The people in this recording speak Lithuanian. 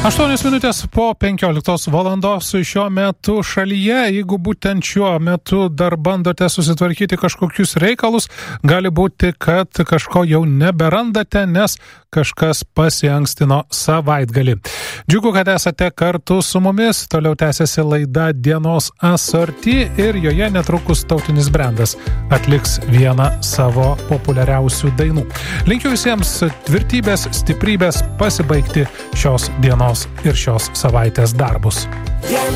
8 minutės po 15 valandos šiuo metu šalyje, jeigu būtent šiuo metu dar bandote susitvarkyti kažkokius reikalus, gali būti, kad kažko jau neberandate, nes kažkas pasiankstino savaitgalį. Džiugu, kad esate kartu su mumis, toliau tęsiasi laida Dienos asorti ir joje netrukus tautinis brendas atliks vieną savo populiariausių dainų. Linkiu visiems tvirtybės, stiprybės pasibaigti šios dienos ir šios savaitės darbus.